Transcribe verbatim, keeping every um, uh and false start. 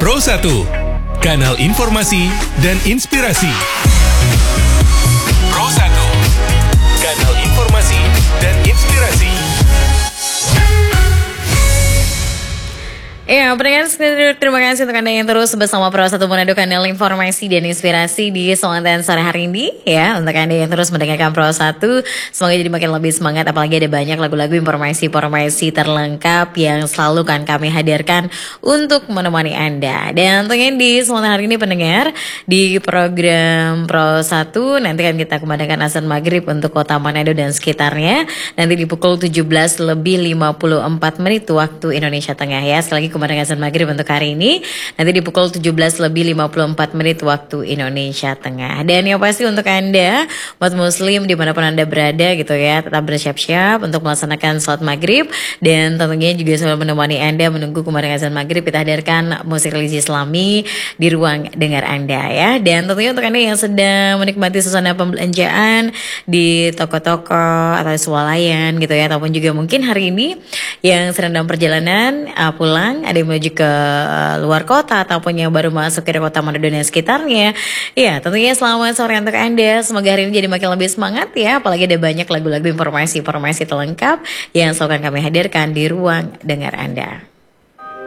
Pro satu, kanal informasi dan inspirasi. Pro satu, kanal informasi dan inspirasi. Ya, pendengar sekalian, terima kasih untuk Anda yang terus bersama Pro satu Manado, kanal informasi dan inspirasi di Selatan sore hari ini. Ya, untuk Anda yang terus mendengarkan Pro satu, semoga jadi makin lebih semangat. Apalagi ada banyak lagu-lagu informasi-informasi terlengkap yang selalu kan kami hadirkan untuk menemani Anda. Dan tentunya di Selatan hari ini pendengar, di program Pro satu nanti kan kita kumandangkan azan maghrib untuk kota Manado dan sekitarnya. Nanti di pukul tujuh belas lebih lima puluh empat menit waktu Indonesia Tengah ya. Sekali lagi kumandang azan maghrib untuk hari ini nanti di pukul tujuh belas lebih lima puluh empat menit waktu Indonesia Tengah. Dan yang pasti untuk Anda umat muslim dimanapun Anda berada gitu ya, tetap bersiap-siap untuk melaksanakan sholat maghrib. Dan tentunya juga selalu menemani Anda menunggu kumandang azan maghrib, kita hadirkan musik religi Islami di ruang dengar Anda ya. Dan tentunya untuk Anda yang sedang menikmati suasana pembelanjaan di toko-toko atau swalayan gitu ya, ataupun juga mungkin hari ini yang sedang dalam perjalanan uh, pulang, ada yang menuju ke luar kota ataupun yang baru masuk ke kota Manado dan sekitarnya. Ya, tentunya selamat sore untuk Anda. Semoga hari ini jadi makin lebih semangat ya. Apalagi ada banyak lagu-lagu informasi-informasi terlengkap yang selalu kami hadirkan di ruang dengar Anda.